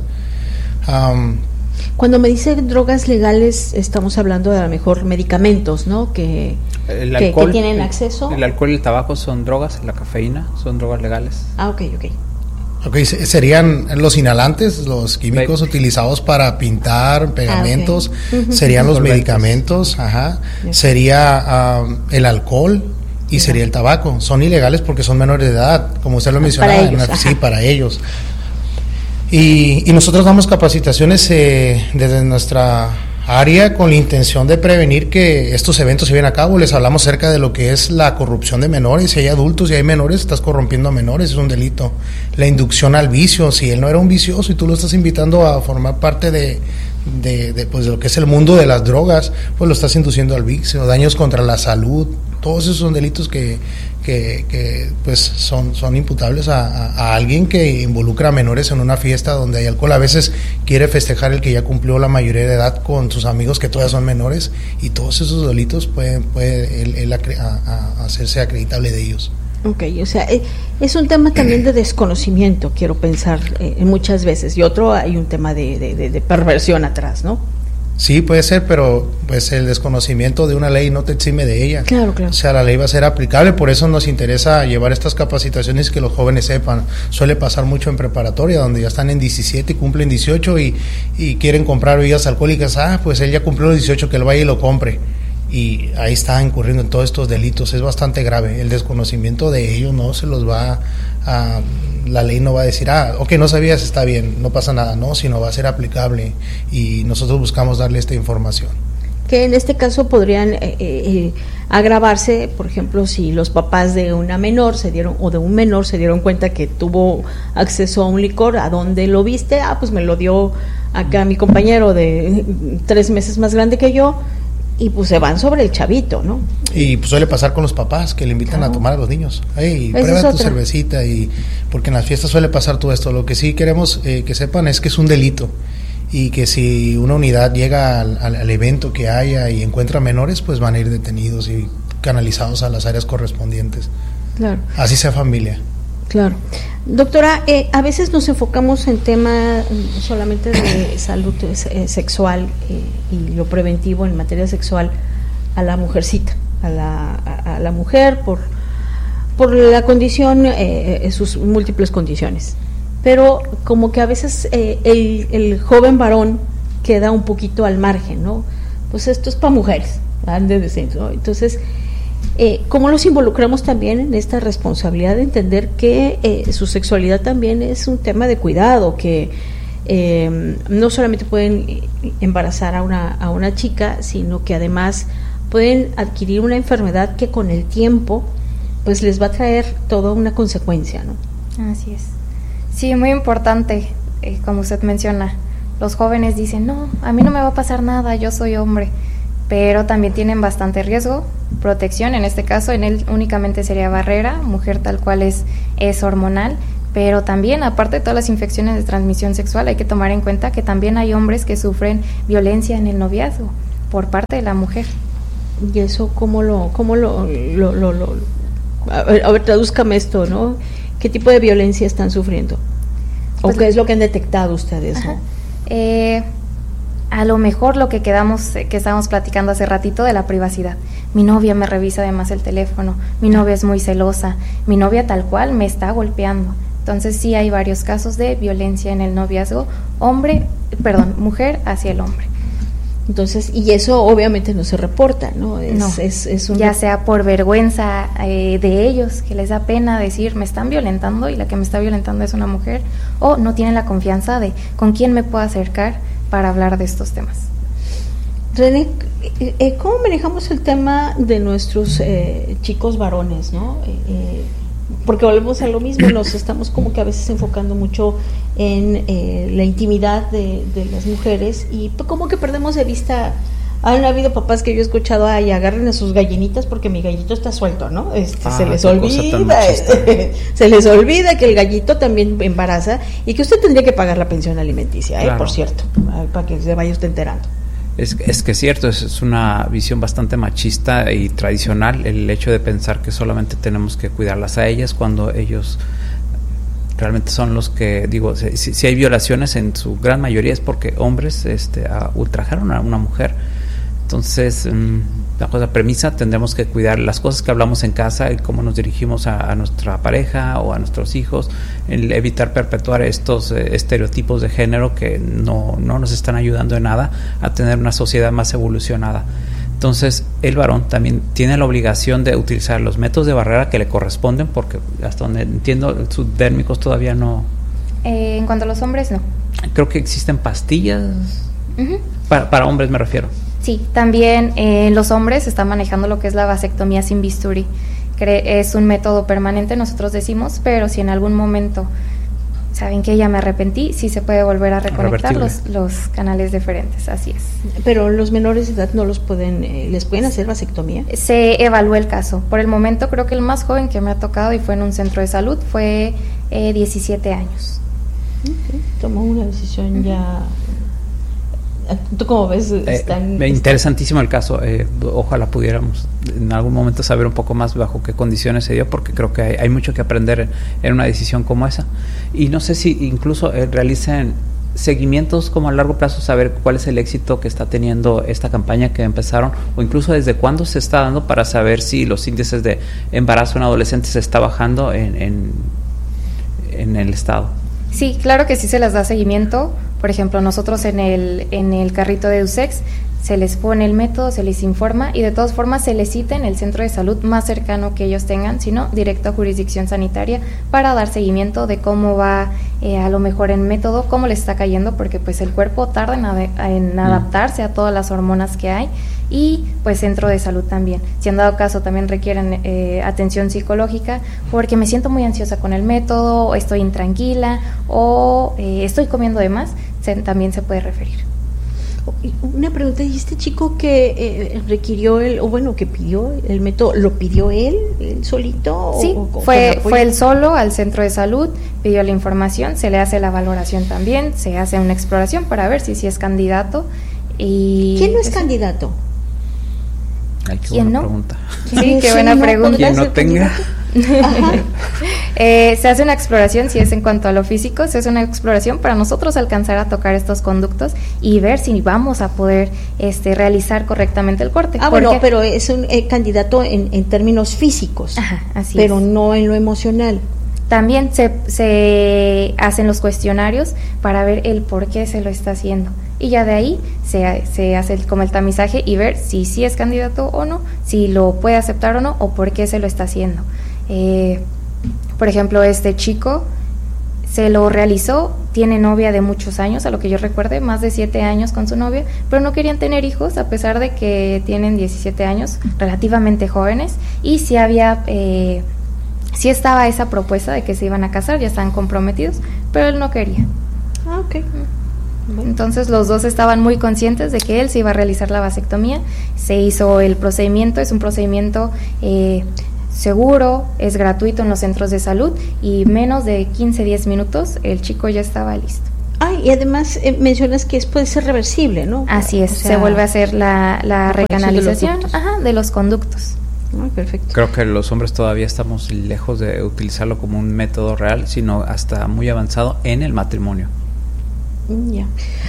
Um, Cuando me dice drogas legales, estamos hablando de a lo mejor medicamentos, ¿no? Que, el que, alcohol, que tienen el, acceso. El alcohol y el tabaco son drogas, la cafeína son drogas legales. Ah, ok, ok. Okay, serían los inhalantes, los químicos Right. utilizados para pintar pegamentos, ah, okay. uh-huh. serían los Solventes. medicamentos, ajá, Okay. sería um, el alcohol y Ajá. sería el tabaco. Son ilegales porque son menores de edad, como usted lo mencionaba. Para ellos, una, sí, ajá. para ellos. Y, y nosotros damos capacitaciones eh, desde nuestra área con la intención de prevenir que estos eventos se lleven a cabo. Les hablamos acerca de lo que es la corrupción de menores. Si hay adultos y hay menores, estás corrompiendo a menores, es un delito. La inducción al vicio, si él no era un vicioso y tú lo estás invitando a formar parte de, de, de, pues, de lo que es el mundo de las drogas, pues lo estás induciendo al vicio. Daños contra la salud, todos esos son delitos que, que, que pues son, son imputables a, a, a alguien que involucra a menores en una fiesta donde hay alcohol. A veces quiere festejar el que ya cumplió la mayoría de edad con sus amigos que todavía son menores, y todos esos delitos pueden puede él, él acre, a, a hacerse acreditable de ellos. Ok, o sea, eh, es un tema también de desconocimiento, quiero pensar, eh, muchas veces, y otro hay un tema de, de, de, de perversión atrás, ¿no? Sí, puede ser, pero pues el desconocimiento de una ley no te exime de ella. Claro, claro. O sea, la ley va a ser aplicable, por eso nos interesa llevar estas capacitaciones, que los jóvenes sepan. Suele pasar mucho en preparatoria, donde ya están en diecisiete y cumplen dieciocho y, y quieren comprar bebidas alcohólicas. Ah, pues él ya cumplió los dieciocho, que él vaya y lo compre. Y ahí está incurriendo en todos estos delitos. Es bastante grave. El desconocimiento de ellos no se los va a... La ley no va a decir, ah, ok, no sabías, está bien, no pasa nada, no, sino va a ser aplicable, y nosotros buscamos darle esta información. Que en este caso podrían eh, eh, agravarse, por ejemplo, si los papás de una menor se dieron, o de un menor se dieron cuenta que tuvo acceso a un licor. ¿A dónde lo viste? Ah, pues me lo dio acá mi compañero de tres meses más grande que yo, y pues se van sobre el chavito, ¿no? Y pues suele pasar con los papás, que le invitan Claro. a tomar a los niños. Hey, Esa prueba es tu otra. cervecita, y porque en las fiestas suele pasar todo esto. Lo que sí queremos eh, que sepan es que es un delito, y que si una unidad llega al, al, al evento que haya y encuentra menores, pues van a ir detenidos y canalizados a las áreas correspondientes. Claro. Así sea familia. Claro. Doctora, eh, a veces nos enfocamos en tema solamente de salud eh, sexual eh, y lo preventivo en materia sexual a la mujercita, a la, a, a la mujer por, por la condición, eh, sus múltiples condiciones. pero como que a veces eh, el, el joven varón queda un poquito al margen, ¿no? Pues esto es para mujeres, de decir, ¿no? Entonces, eh, ¿cómo los involucramos también en esta responsabilidad de entender que eh, su sexualidad también es un tema de cuidado, que eh, no solamente pueden embarazar a una, a una chica, sino que además pueden adquirir una enfermedad que con el tiempo pues les va a traer toda una consecuencia, ¿no? Así es. Sí, muy importante, eh, como usted menciona, los jóvenes dicen, no, a mí no me va a pasar nada, yo soy hombre, pero también tienen bastante riesgo, protección, en este caso en él únicamente sería barrera, mujer tal cual es, es hormonal, pero también aparte de todas las infecciones de transmisión sexual hay que tomar en cuenta que también hay hombres que sufren violencia en el noviazgo por parte de la mujer. Y eso, ¿cómo lo, cómo lo, lo, lo, lo a ver, a ver, tradúzcame esto, ¿no? ¿Qué tipo de violencia están sufriendo? ¿O pues, qué es lo que han detectado ustedes, ajá. ¿no? Eh, a lo mejor lo que quedamos, eh, que estábamos platicando hace ratito de la privacidad. Mi novia me revisa además el teléfono, mi novia es muy celosa, mi novia tal cual me está golpeando. Entonces sí hay varios casos de violencia en el noviazgo, hombre, perdón, mujer hacia el hombre. Entonces, y eso obviamente no se reporta, ¿no? Es, no, es, es un... ya sea por vergüenza eh, de ellos, que les da pena decir, me están violentando y la que me está violentando es una mujer, o no tienen la confianza de con quién me puedo acercar para hablar de estos temas. René, eh, ¿cómo manejamos el tema de nuestros eh, chicos varones, no? Eh, eh, porque volvemos a lo mismo, nos estamos como que a veces enfocando mucho en eh, la intimidad de, de las mujeres y como que perdemos de vista. Han habido papás que yo he escuchado, ay, agarren a sus gallinitas porque mi gallito está suelto, ¿no? Este, ah, se les olvida, este, se les olvida que el gallito también embaraza y que usted tendría que pagar la pensión alimenticia, claro. eh, por cierto, para que se vaya usted enterando. Es, es que es cierto, es, es una visión bastante machista y tradicional el hecho de pensar que solamente tenemos que cuidarlas a ellas cuando ellos realmente son los que, digo, si, si hay violaciones en su gran mayoría es porque hombres este, ultrajaron a una mujer. Entonces, bajo esa premisa tendremos que cuidar las cosas que hablamos en casa y cómo nos dirigimos a, a nuestra pareja o a nuestros hijos, el evitar perpetuar estos eh, estereotipos de género que no, no nos están ayudando en nada a tener una sociedad más evolucionada. Entonces, el varón también tiene la obligación de utilizar los métodos de barrera que le corresponden, porque hasta donde entiendo, subdérmicos todavía no... Eh, en cuanto a los hombres, no. Creo que existen pastillas, uh-huh. para, para hombres me refiero. Sí, también eh, los hombres están manejando lo que es la vasectomía sin bisturí. Cre- es un método permanente, nosotros decimos, pero si en algún momento saben que ya me arrepentí, sí se puede volver a reconectar los, los canales deferentes, así es. Pero los menores de edad no los pueden, eh, ¿les pueden hacer vasectomía? Se evalúa el caso. Por el momento creo que el más joven que me ha tocado y fue en un centro de salud fue eh, diecisiete años. Okay. Tomó una decisión uh-huh. ya... ¿Tú cómo ves? Están, eh, interesantísimo el caso. Eh, ojalá pudiéramos en algún momento saber un poco más bajo qué condiciones se dio, porque creo que hay, hay mucho que aprender en una decisión como esa. Y no sé si incluso eh, realicen seguimientos como a largo plazo, saber cuál es el éxito que está teniendo esta campaña que empezaron, o incluso desde cuándo se está dando, para saber si los índices de embarazo en adolescentes se está bajando en, en, en el estado. Sí, claro que sí se les da seguimiento. Por ejemplo, nosotros en el en el carrito de EduSex se les pone el método, se les informa y de todas formas se les cita en el centro de salud más cercano que ellos tengan, sino directo a jurisdicción sanitaria para dar seguimiento de cómo va eh, a lo mejor en método, cómo le está cayendo, porque pues el cuerpo tarda en, ade- en adaptarse a todas las hormonas que hay, y pues centro de salud también. Si han dado caso también requieren eh, atención psicológica porque me siento muy ansiosa con el método, o estoy intranquila o eh, estoy comiendo de más, se, también se puede referir. Una pregunta, ¿y este chico que eh, requirió el, o bueno, que pidió el método, lo pidió él, él solito? Sí, o, o fue, fue él solo al centro de salud, pidió la información, se le hace la valoración también, se hace una exploración para ver si, si es candidato. Y ¿quién no es candidato? Ay, qué ¿quién buena no? pregunta. Sí, qué buena no pregunta. ¿Quién no tenga? eh, se hace una exploración, si es en cuanto a lo físico, se hace una exploración para nosotros alcanzar a tocar estos conductos y ver si vamos a poder este, realizar correctamente el corte. Ah, bueno, pero es un eh, candidato en, en términos físicos. Ajá, así pero es. no en lo emocional. también se, se hacen los cuestionarios para ver el por qué se lo está haciendo. Y ya de ahí se, se hace el, como el tamizaje y ver si sí es candidato o no, si lo puede aceptar o no, o por qué se lo está haciendo. Eh, por ejemplo, este chico se lo realizó, tiene novia de muchos años, a lo que yo recuerde, más de siete años con su novia, pero no querían tener hijos a pesar de que tienen diecisiete años, relativamente jóvenes, y sí había, eh, sí estaba esa propuesta de que se iban a casar, ya estaban comprometidos, pero él no quería. Ah, ok. Bueno. Entonces los dos estaban muy conscientes de que él se iba a realizar la vasectomía, se hizo el procedimiento, es un procedimiento eh, seguro, es gratuito en los centros de salud y menos de quince a diez minutos el chico ya estaba listo. Ah, y además eh, mencionas que es, puede ser reversible, ¿no? Así es, o sea, se vuelve a hacer la, la recanalización de los, ajá, de los conductos. Ah, perfecto. Creo que los hombres todavía estamos lejos de utilizarlo como un método real, sino hasta muy avanzado en el matrimonio. Ya.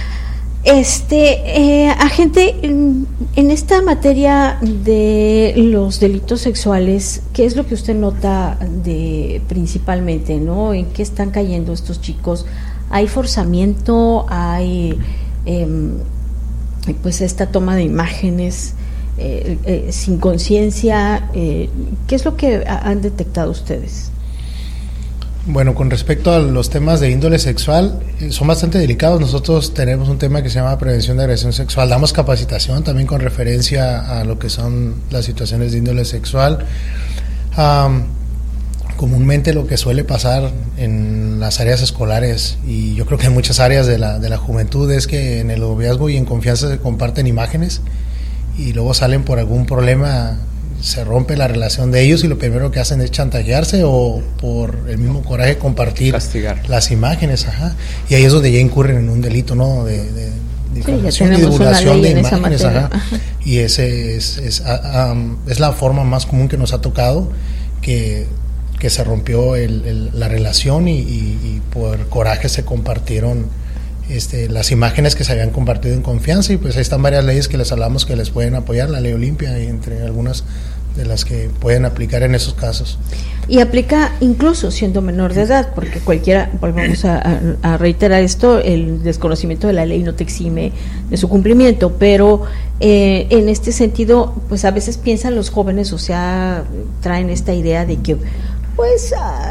Este, eh, agente, en, en esta materia de los delitos sexuales, ¿qué es lo que usted nota de principalmente, no? ¿En qué están cayendo estos chicos? ¿Hay forzamiento? ¿Hay eh, pues esta toma de imágenes eh, eh, sin conciencia? Eh, ¿Qué es lo que ha, han detectado ustedes? Bueno, con respecto a los temas de índole sexual, eh, son bastante delicados. Nosotros tenemos un tema que se llama prevención de agresión sexual. Damos capacitación también con referencia a lo que son las situaciones de índole sexual. Um, comúnmente lo que suele pasar en las áreas escolares, y yo creo que en muchas áreas de la, de la juventud, es que en el noviazgo y en confianza se comparten imágenes y luego salen por algún problema, se rompe la relación de ellos y lo primero que hacen es chantajearse o por el mismo coraje compartir castigar las imágenes, ajá, y ahí es donde ya incurren en un delito, ¿no? De, de difamación sí, y divulgación de imágenes, ajá. Ajá. Y ese es, es, um, es la forma más común que nos ha tocado, que, que se rompió el, el, la relación y, y, y por coraje se compartieron Este, las imágenes que se habían compartido en confianza, y pues ahí están varias leyes que les hablamos que les pueden apoyar, la ley Olimpia y entre algunas de las que pueden aplicar en esos casos. Y aplica incluso siendo menor de edad, porque cualquiera, volvamos a, a, a reiterar esto, el desconocimiento de la ley no te exime de su cumplimiento, pero eh, en este sentido, pues a veces piensan los jóvenes, o sea, traen esta idea de que pues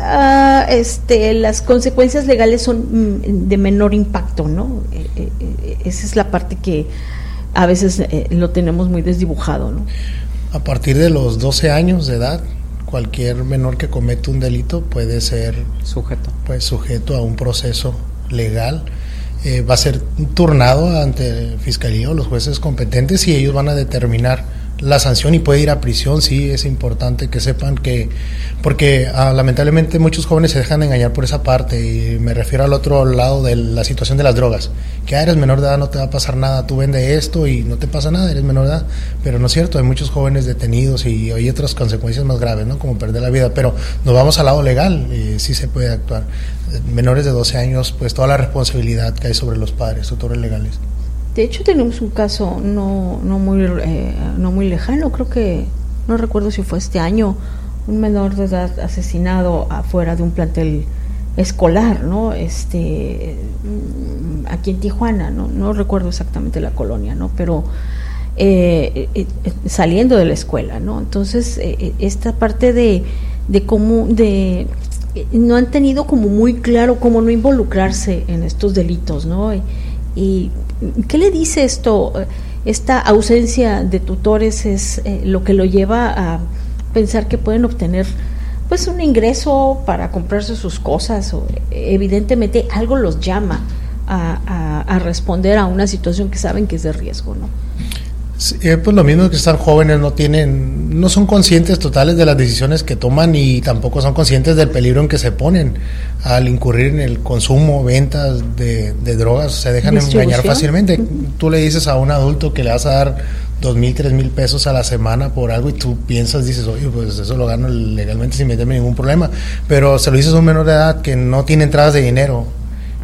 uh, este las consecuencias legales son mm, de menor impacto, ¿no? Eh, eh, esa es la parte que a veces eh, lo tenemos muy desdibujado, ¿no? A partir de los doce años de edad, cualquier menor que comete un delito puede ser sujeto, pues sujeto a un proceso legal. Eh, va a ser turnado ante fiscalía o los jueces competentes y ellos van a determinar la sanción y puede ir a prisión. Sí, es importante que sepan que, porque ah, lamentablemente muchos jóvenes se dejan de engañar por esa parte, y me refiero al otro lado de la situación de las drogas, que ah, eres menor de edad, no te va a pasar nada, tú vendes esto y no te pasa nada, eres menor de edad, pero no es cierto, hay muchos jóvenes detenidos y hay otras consecuencias más graves, ¿no? Como perder la vida, pero nos vamos al lado legal, y sí se puede actuar. Menores de doce años, pues toda la responsabilidad que hay sobre los padres, tutores legales. De hecho tenemos un caso no no muy eh, no muy lejano, creo que no recuerdo si fue este año, un menor de edad asesinado afuera de un plantel escolar, ¿no? Este aquí en Tijuana, no no recuerdo exactamente la colonia, ¿no? Pero eh, eh, saliendo de la escuela, ¿no? Entonces eh, esta parte de de cómo de no han tenido como muy claro cómo no involucrarse en estos delitos, ¿no? Y, y ¿qué le dice esto? Esta ausencia de tutores es eh, lo que lo lleva a pensar que pueden obtener pues un ingreso para comprarse sus cosas, o evidentemente algo los llama a, a, a responder a una situación que saben que es de riesgo, ¿no? Sí, pues lo mismo que están jóvenes, no tienen, no son conscientes totales de las decisiones que toman y tampoco son conscientes del peligro en que se ponen al incurrir en el consumo, ventas de, de drogas, se dejan engañar fácilmente. Uh-huh. Tú le dices a un adulto que le vas a dar dos mil, tres mil pesos a la semana por algo y tú piensas, dices, oye, pues eso lo gano legalmente sin meterme ningún problema, pero se lo dices a un menor de edad que no tiene entradas de dinero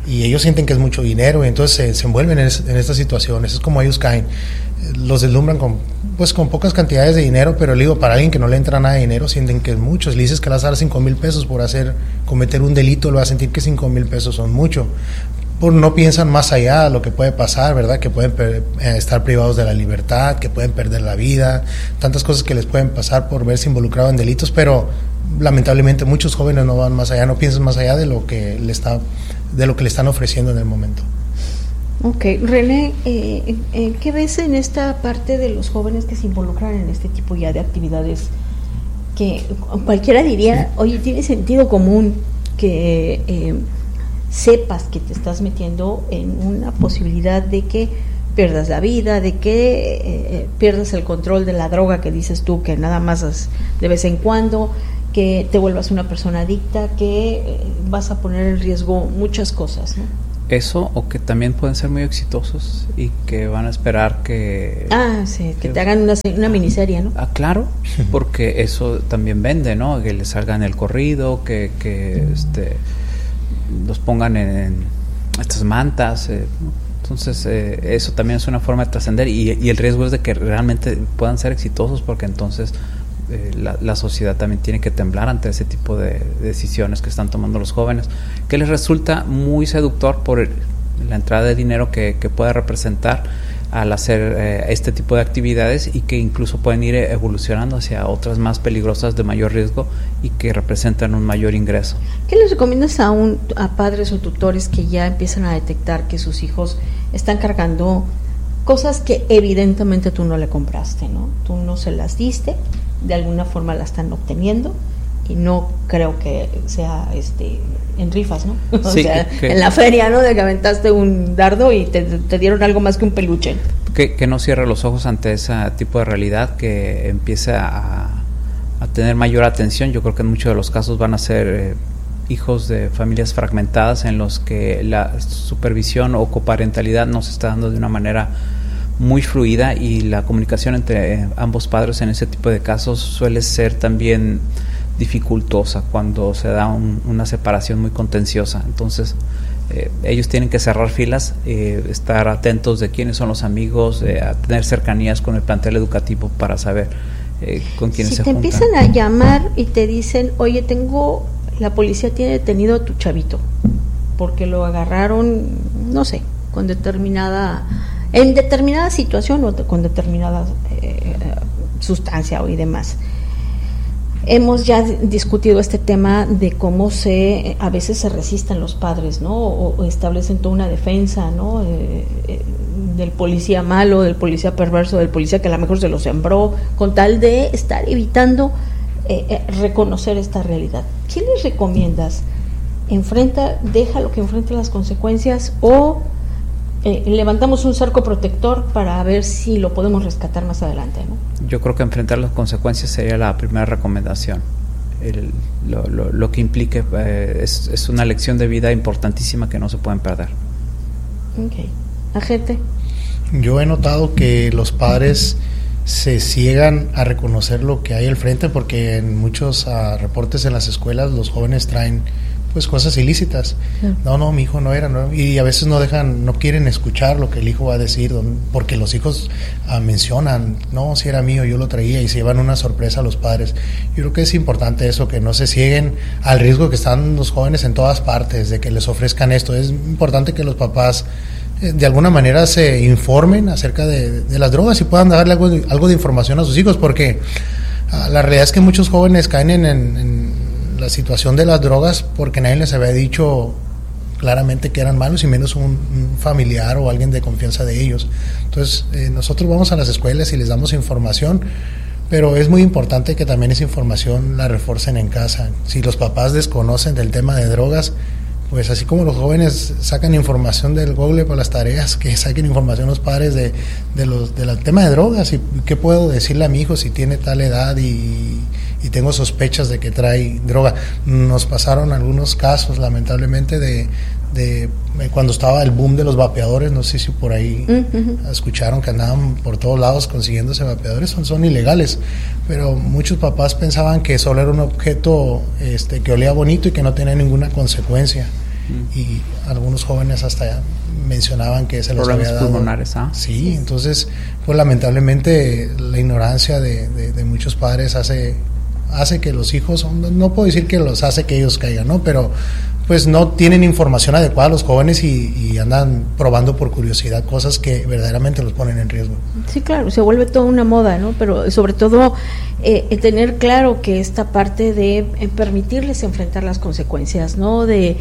y ellos sienten que es mucho dinero, y entonces se, se envuelven en, es, en estas situaciones. Es como ellos caen, los deslumbran con, pues, con pocas cantidades de dinero, pero le digo, para alguien que no le entra nada de dinero, sienten que es mucho. Si le dices que le vas a dar cinco mil pesos por hacer, cometer un delito, lo va a sentir que cinco mil pesos son mucho. Por, no piensan más allá de lo que puede pasar, ¿verdad? Que pueden per, eh, estar privados de la libertad, que pueden perder la vida, tantas cosas que les pueden pasar por verse involucrados en delitos, pero lamentablemente muchos jóvenes no van más allá, no piensan más allá de lo que le está, de lo que le están ofreciendo en el momento. Ok, René, eh, eh, ¿qué ves en esta parte de los jóvenes que se involucran en este tipo ya de actividades que cualquiera diría, oye, tiene sentido común que eh, sepas que te estás metiendo en una posibilidad de que pierdas la vida, de que eh, pierdas el control de la droga que dices tú, que nada más de vez en cuando, que te vuelvas una persona adicta, que eh, vas a poner en riesgo muchas cosas, ¿no? Eso, o que también pueden ser muy exitosos y que van a esperar que... Ah, sí, que, que te hagan una, una miniserie, ¿no? Ah, claro, porque eso también vende, ¿no? Que les salgan el corrido, que, que este... los pongan en, en estas mantas, eh, entonces eh, eso también es una forma de trascender, y, y el riesgo es de que realmente puedan ser exitosos, porque entonces eh, la, la sociedad también tiene que temblar ante ese tipo de, de decisiones que están tomando los jóvenes, que les resulta muy seductor por el, la entrada de dinero que, que puede representar al hacer eh, este tipo de actividades, y que incluso pueden ir evolucionando hacia otras más peligrosas de mayor riesgo y que representan un mayor ingreso. ¿Qué les recomiendas a, un, a padres o tutores que ya empiezan a detectar que sus hijos están cargando cosas que evidentemente tú no le compraste, ¿no? Tú no se las diste, de alguna forma la están obteniendo, y no creo que sea este en rifas, ¿no? O sí, sea, que, en la feria, ¿no? De que aventaste un dardo y te, te dieron algo más que un peluche. Que, que no cierre los ojos ante ese tipo de realidad, que empiece a, a tener mayor atención. Yo creo que en muchos de los casos van a ser eh, hijos de familias fragmentadas, en los que la supervisión o coparentalidad no se está dando de una manera muy fluida, y la comunicación entre eh, ambos padres en ese tipo de casos suele ser también dificultosa cuando se da un, una separación muy contenciosa. Entonces eh, ellos tienen que cerrar filas, eh, estar atentos de quiénes son los amigos, eh, a tener cercanías con el plantel educativo para saber eh, con quiénes si se te juntan. empiezan a llamar y te dicen, oye, tengo, la policía tiene detenido a tu chavito porque lo agarraron, no sé, con determinada, en determinada situación o con determinada eh, sustancia y demás. Hemos ya discutido este tema de cómo se a veces se resisten los padres, ¿no? O, o establecen toda una defensa, ¿no? Eh, eh, del policía malo, del policía perverso, del policía que a lo mejor se lo sembró, con tal de estar evitando eh, eh, reconocer esta realidad. ¿Qué les recomiendas? ¿Enfrenta, deja lo que enfrente las consecuencias, o eh, levantamos un cerco protector para ver si lo podemos rescatar más adelante, ¿no? Yo creo que enfrentar las consecuencias sería la primera recomendación. El, lo, lo, lo que implique eh, es, es una lección de vida importantísima que no se pueden perder. Ok. Agente. Yo he notado que los padres se ciegan a reconocer lo que hay al frente, porque en muchos uh, reportes en las escuelas los jóvenes traen pues cosas ilícitas. Sí. No, no, mi hijo no era, no, y a veces no dejan, no quieren escuchar lo que el hijo va a decir, porque los hijos uh, mencionan, no, si era mío, yo lo traía, y se llevan una sorpresa a los padres. Yo creo que es importante eso, que no se cieguen al riesgo que están los jóvenes en todas partes, de que les ofrezcan esto. Es importante que los papás eh, de alguna manera se informen acerca de, de las drogas y puedan darle algo de, algo de información a sus hijos, porque uh, la realidad es que muchos jóvenes caen en, en, en la situación de las drogas porque nadie les había dicho claramente que eran malos, y menos un, un familiar o alguien de confianza de ellos. Entonces eh, nosotros vamos a las escuelas y les damos información, pero es muy importante que también esa información la refuercen en casa. Si los papás desconocen del tema de drogas, pues así como los jóvenes sacan información del Google para las tareas, que saquen información los padres de, de los del tema de drogas, y qué puedo decirle a mi hijo si tiene tal edad y y tengo sospechas de que trae droga. Nos pasaron algunos casos, lamentablemente, de, de cuando estaba el boom de los vapeadores, no sé si por ahí uh-huh. escucharon que andaban por todos lados consiguiéndose vapeadores, son, son ilegales, pero muchos papás pensaban que solo era un objeto este, que olía bonito y que no tenía ninguna consecuencia. mm. y algunos jóvenes hasta mencionaban que se les Problemas había dado pulmonares, ¿ah? Sí, sí, entonces pues lamentablemente la ignorancia de, de, de muchos padres hace hace que los hijos, no puedo decir que los hace que ellos caigan, ¿no? Pero pues no tienen información adecuada los jóvenes y, y andan probando por curiosidad cosas que verdaderamente los ponen en riesgo. Sí, claro, se vuelve toda una moda, ¿no? Pero sobre todo eh, tener claro que esta parte de eh, permitirles enfrentar las consecuencias, ¿no? De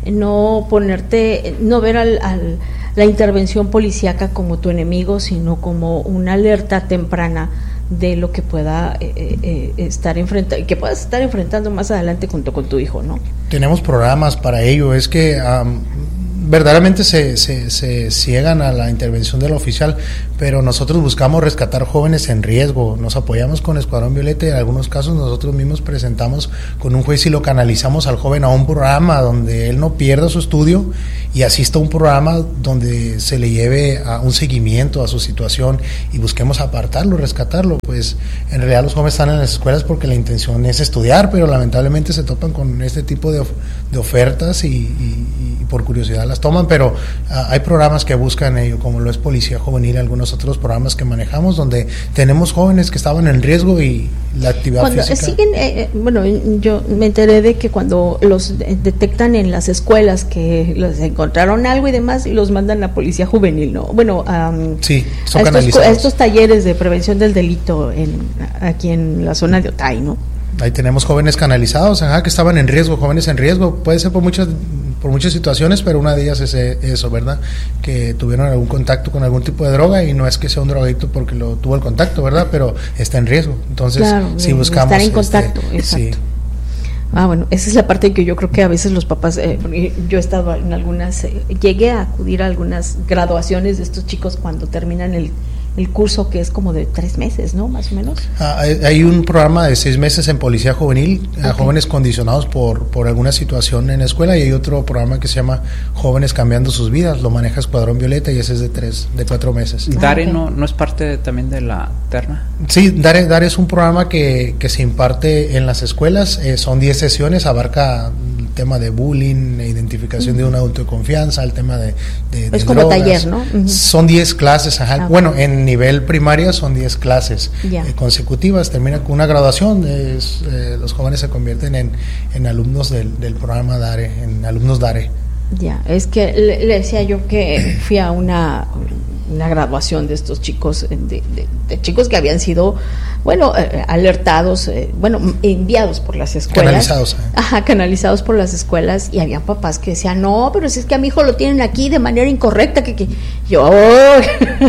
no ponerte, no ver al, al la intervención policíaca como tu enemigo, sino como una alerta temprana de lo que pueda eh, eh, estar enfrentando, que puedas estar enfrentando más adelante junto con tu hijo, ¿no? Tenemos programas para ello, es que um, verdaderamente se, se, se ciegan a la intervención del oficial, pero nosotros buscamos rescatar jóvenes en riesgo, nos apoyamos con Escuadrón Violeta y en algunos casos nosotros mismos presentamos con un juez y lo canalizamos al joven a un programa donde él no pierda su estudio y asista a un programa donde se le lleve a un seguimiento a su situación y busquemos apartarlo, rescatarlo. Pues en realidad los jóvenes están en las escuelas porque la intención es estudiar, pero lamentablemente se topan con este tipo de, of- de ofertas y, y, y por curiosidad las toman, pero uh, hay programas que buscan ello, como lo es Policía Juvenil, algunos otros programas que manejamos donde tenemos jóvenes que estaban en riesgo y la actividad cuando física. Siguen, eh, bueno, yo me enteré de que cuando los detectan en las escuelas que los encontraron algo y demás, y los mandan a Policía Juvenil, ¿no? Bueno, um, sí, son a, estos, canalizados. a estos talleres de prevención del delito en, aquí en la zona de Otay, ¿no? Ahí tenemos jóvenes canalizados, ajá, que estaban en riesgo, jóvenes en riesgo, puede ser por muchas por muchas situaciones, pero una de ellas es eso, ¿verdad? Que tuvieron algún contacto con algún tipo de droga y no es que sea un drogadicto porque lo tuvo el contacto, ¿verdad? Pero está en riesgo, entonces claro, si buscamos estar en contacto, este, exacto. Sí. Ah, bueno, esa es la parte que yo creo que a veces los papás, eh, yo he estado en algunas, eh, llegué a acudir a algunas graduaciones de estos chicos cuando terminan el el curso, que es como de tres meses, ¿no? Más o menos. Ah, hay, hay un programa de seis meses en Policía Juvenil, okay, a jóvenes condicionados por, por alguna situación en la escuela, y hay otro programa que se llama Jóvenes Cambiando Sus Vidas, lo maneja Escuadrón Violeta y ese es de tres, de cuatro meses. ¿Dare ah, okay. no, no es parte también de la terna? Sí, Dare, Dare es un programa que, que se imparte en las escuelas, eh, son diez sesiones, abarca el tema de bullying, identificación uh-huh. de un adulto de confianza, el tema de, de, de es como drogas. Taller, ¿no? Uh-huh. Son diez clases, ajá. Ah, bueno, en nivel primaria son diez clases yeah. eh, consecutivas, termina con una graduación, es, eh, los jóvenes se convierten en, en alumnos del, del programa Dare, en alumnos Dare. Ya, es que le, le decía yo que fui a una, una graduación de estos chicos, de, de, de chicos que habían sido, bueno, eh, alertados, eh, bueno, enviados por las escuelas. Canalizados. Eh. Ajá, canalizados por las escuelas, y había papás que decían, no, pero si es que a mi hijo lo tienen aquí de manera incorrecta, que, que yo, oh,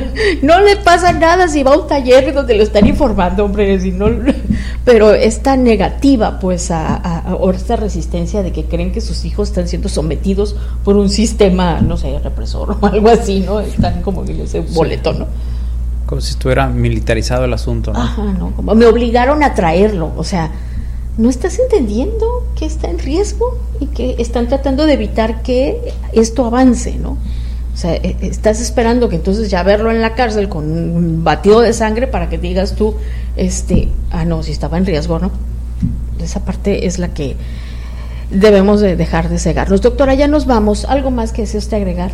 no le pasa nada si va a un taller donde lo están informando, hombre, si no, pero esta negativa, pues, a, a, a, o esta resistencia de que creen que sus hijos están siendo sometidos por un sistema, no sé, represor o algo así, ¿no? Están como en ese boleto, ¿no? Como si estuviera militarizado el asunto, ¿no? Ajá, no, como me obligaron a traerlo, o sea, ¿no estás entendiendo que está en riesgo y que están tratando de evitar que esto avance, ¿no? O sea, estás esperando que entonces ya verlo en la cárcel con un batido de sangre para que digas tú, este, ah, no, si estaba en riesgo, ¿no? Esa parte es la que debemos de dejar de cegarnos. Doctora, ya nos vamos. ¿Algo más que desee usted agregar?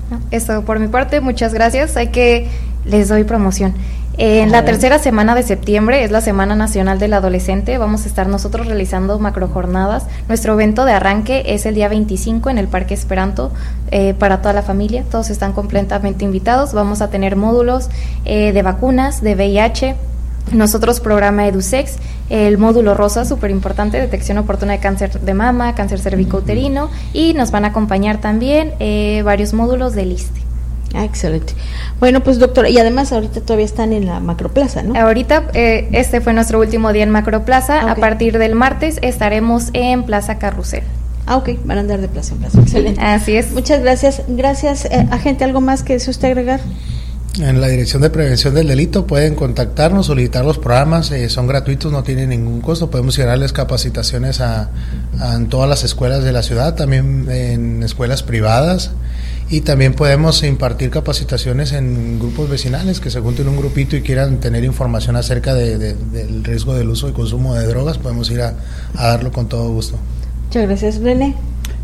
Eso por mi parte, muchas gracias. Hay que, les doy promoción. En la tercera semana de septiembre es la Semana Nacional del Adolescente. Vamos a estar nosotros realizando macrojornadas. Nuestro evento de arranque es el día veinticinco en el Parque Esperanto, eh, para toda la familia. Todos están completamente invitados. Vamos a tener módulos eh, de vacunas, de V I H, nosotros programa EduSex, el módulo rosa, súper importante, detección oportuna de cáncer de mama, cáncer cervicouterino, y nos van a acompañar también eh, varios módulos del ISSSTE. Ah, excelente. Bueno, pues doctora, y además ahorita todavía están en la Macroplaza, ¿no? Ahorita, eh, este fue nuestro último día en Macroplaza. Okay. A partir del martes estaremos en Plaza Carrusel. Ah, ok, van a andar de plaza en plaza. Excelente. Así es. Muchas gracias. Gracias, eh, agente. ¿Algo más que desee usted agregar? En la Dirección de Prevención del Delito pueden contactarnos, solicitar los programas, eh, son gratuitos, no tienen ningún costo. Podemos llevarles capacitaciones a, a en todas las escuelas de la ciudad, también en escuelas privadas, y también podemos impartir capacitaciones en grupos vecinales que se junten un grupito y quieran tener información acerca de, de, del riesgo del uso y consumo de drogas. Podemos ir a, a darlo con todo gusto. Muchas gracias, René.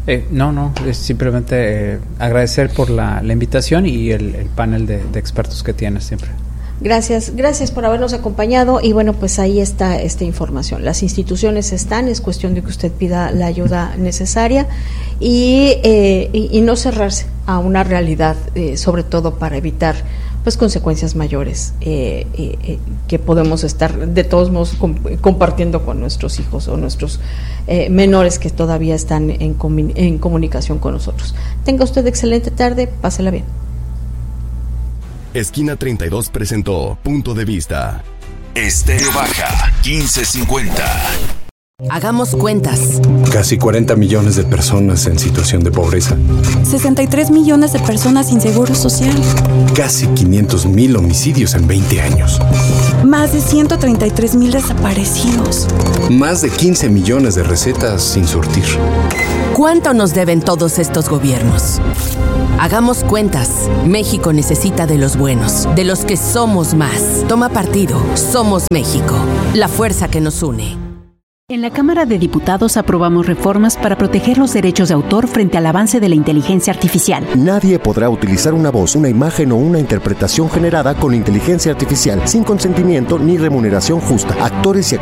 Eh, no, no, es simplemente eh, agradecer por la, la invitación y el, el panel de, de expertos que tienes siempre. Gracias, gracias por habernos acompañado y bueno, pues ahí está esta información. Las instituciones están, es cuestión de que usted pida la ayuda necesaria y, eh, y, y no cerrarse a una realidad, eh, sobre todo para evitar pues consecuencias mayores eh, eh, que podemos estar de todos modos comp- compartiendo con nuestros hijos o nuestros eh, menores que todavía están en, comun- en comunicación con nosotros. Tenga usted excelente tarde, pásela bien. Esquina treinta y dos presentó Punto de Vista. Estéreo Baja quince cincuenta. Hagamos cuentas. Casi cuarenta millones de personas en situación de pobreza. sesenta y tres millones de personas sin seguro social. Casi quinientos mil homicidios en veinte años. Más de ciento treinta y tres mil desaparecidos. Más de quince millones de recetas sin surtir. ¿Cuánto nos deben todos estos gobiernos? Hagamos cuentas. México necesita de los buenos, de los que somos más. Toma partido. Somos México. La fuerza que nos une. En la Cámara de Diputados aprobamos reformas para proteger los derechos de autor frente al avance de la inteligencia artificial. Nadie podrá utilizar una voz, una imagen o una interpretación generada con inteligencia artificial sin consentimiento ni remuneración justa. Actores y